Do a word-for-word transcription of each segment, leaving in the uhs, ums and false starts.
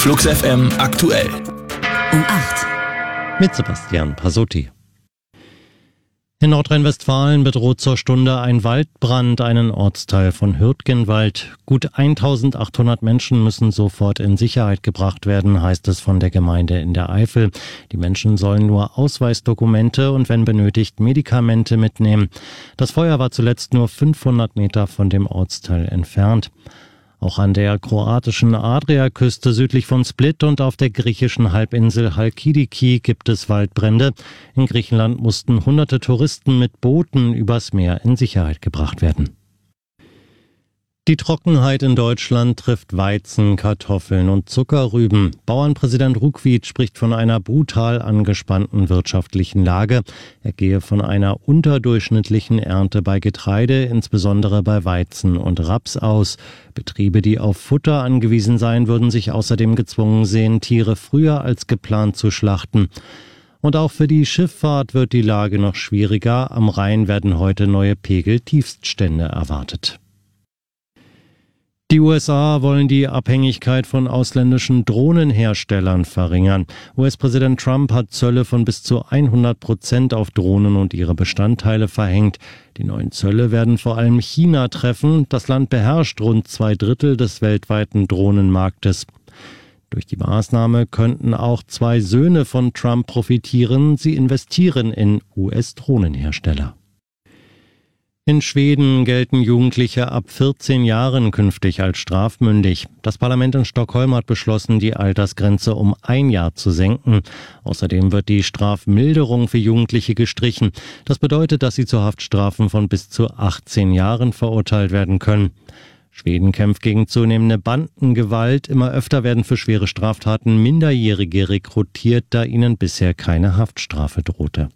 Flux F M aktuell. Um acht. Mit Sebastian Pasotti. In Nordrhein-Westfalen bedroht zur Stunde ein Waldbrand einen Ortsteil von Hürtgenwald. Gut eintausendachthundert Menschen müssen sofort in Sicherheit gebracht werden, heißt es von der Gemeinde in der Eifel. Die Menschen sollen nur Ausweisdokumente und wenn benötigt Medikamente mitnehmen. Das Feuer war zuletzt nur fünfhundert Meter von dem Ortsteil entfernt. Auch an der kroatischen Adriaküste südlich von Split und auf der griechischen Halbinsel Halkidiki gibt es Waldbrände. In Griechenland mussten hunderte Touristen mit Booten übers Meer in Sicherheit gebracht werden. Die Trockenheit in Deutschland trifft Weizen, Kartoffeln und Zuckerrüben. Bauernpräsident Ruckwied spricht von einer brutal angespannten wirtschaftlichen Lage. Er gehe von einer unterdurchschnittlichen Ernte bei Getreide, insbesondere bei Weizen und Raps aus. Betriebe, die auf Futter angewiesen seien, würden sich außerdem gezwungen sehen, Tiere früher als geplant zu schlachten. Und auch für die Schifffahrt wird die Lage noch schwieriger. Am Rhein werden heute neue Pegel-Tiefststände erwartet. Die U S A wollen die Abhängigkeit von ausländischen Drohnenherstellern verringern. U S-Präsident Trump hat Zölle von bis zu hundert Prozent auf Drohnen und ihre Bestandteile verhängt. Die neuen Zölle werden vor allem China treffen. Das Land beherrscht rund zwei Drittel des weltweiten Drohnenmarktes. Durch die Maßnahme könnten auch zwei Söhne von Trump profitieren. Sie investieren in U S-Drohnenhersteller. In Schweden gelten Jugendliche ab vierzehn Jahren künftig als strafmündig. Das Parlament in Stockholm hat beschlossen, die Altersgrenze um ein Jahr zu senken. Außerdem wird die Strafmilderung für Jugendliche gestrichen. Das bedeutet, dass sie zu Haftstrafen von bis zu achtzehn Jahren verurteilt werden können. Schweden kämpft gegen zunehmende Bandengewalt. Immer öfter werden für schwere Straftaten Minderjährige rekrutiert, da ihnen bisher keine Haftstrafe drohte.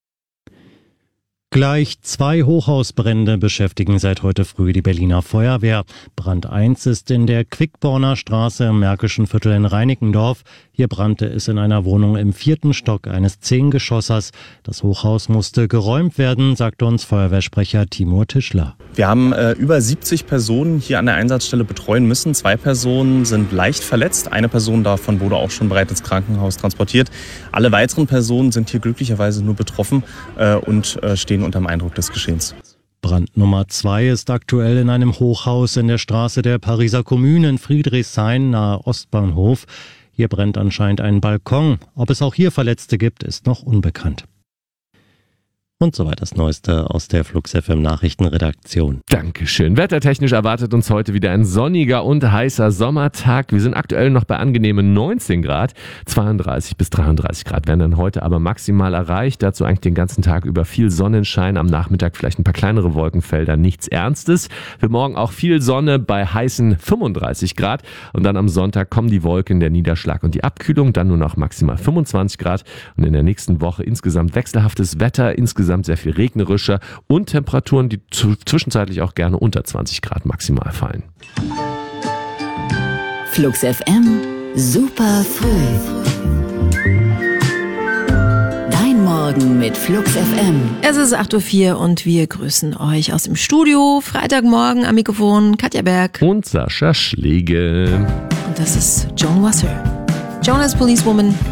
Gleich zwei Hochhausbrände beschäftigen seit heute früh die Berliner Feuerwehr. Brand eins ist in der Quickborner Straße im Märkischen Viertel in Reinickendorf. Hier brannte es in einer Wohnung im vierten Stock eines Zehngeschossers. Das Hochhaus musste geräumt werden, sagte uns Feuerwehrsprecher Timur Tischler. Wir haben äh, über siebzig Personen hier an der Einsatzstelle betreuen müssen. Zwei Personen sind leicht verletzt. Eine Person davon wurde auch schon bereits ins Krankenhaus transportiert. Alle weiteren Personen sind hier glücklicherweise nur betroffen äh, und äh, stehen unter dem Eindruck des Geschehens. Brand Nummer zwei ist aktuell in einem Hochhaus in der Straße der Pariser Kommune in Friedrichshain nahe Ostbahnhof. Hier brennt anscheinend ein Balkon. Ob es auch hier Verletzte gibt, ist noch unbekannt. Und soweit das Neueste aus der Flux F M Nachrichtenredaktion. Dankeschön. Wettertechnisch erwartet uns heute wieder ein sonniger und heißer Sommertag. Wir sind aktuell noch bei angenehmen neunzehn Grad. zweiunddreißig bis dreiunddreißig Grad werden dann heute aber maximal erreicht. Dazu eigentlich den ganzen Tag über viel Sonnenschein. Am Nachmittag vielleicht ein paar kleinere Wolkenfelder. Nichts Ernstes. Für morgen auch viel Sonne bei heißen fünfunddreißig Grad. Und dann am Sonntag kommen die Wolken, der Niederschlag und die Abkühlung. Dann nur noch maximal fünfundzwanzig Grad. Und in der nächsten Woche insgesamt wechselhaftes Wetter. Insgesamt sehr viel regnerischer und Temperaturen, die zwischenzeitlich auch gerne unter zwanzig Grad maximal fallen. Flux F M, super früh. Dein Morgen mit Flux F M. Es ist acht Uhr vier und wir grüßen euch aus dem Studio. Freitagmorgen am Mikrofon Katja Berg. Und Sascha Schlegel. Und das ist Joan Wasser. Joan as Policewoman